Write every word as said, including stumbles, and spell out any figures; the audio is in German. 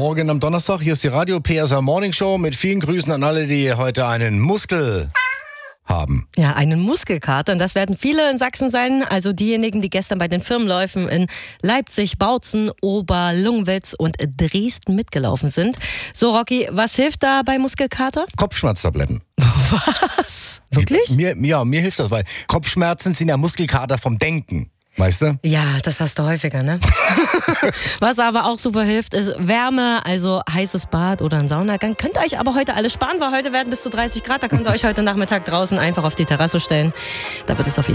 Morgen am Donnerstag. Hier ist die Radio P S R Morning Show mit vielen Grüßen an alle, die heute einen Muskel haben. Ja, einen Muskelkater. Und das werden viele in Sachsen sein. Also diejenigen, die gestern bei den Firmenläufen in Leipzig, Bautzen, Oberlungwitz und Dresden mitgelaufen sind. So, Rocky, was hilft da bei Muskelkater? Kopfschmerztabletten. Was? Wirklich? Mir, ja, mir hilft das, weil Kopfschmerzen sind ja Muskelkater vom Denken. Weißt du? Ja, das hast du häufiger, ne? Was aber auch super hilft, ist Wärme, also heißes Bad oder ein Saunagang. Könnt ihr euch aber heute alles sparen, weil heute werden bis zu dreißig Grad. Da könnt ihr euch heute Nachmittag draußen einfach auf die Terrasse stellen. Da wird es auf jeden Fall